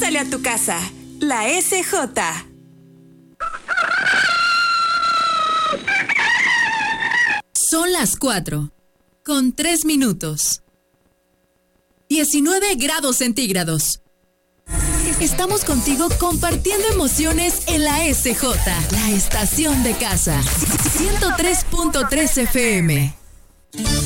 Pásale a tu casa. La SJ. Son las 4:03. 19 grados centígrados. Estamos contigo compartiendo emociones en la SJ, la estación de casa. 103.3 FM.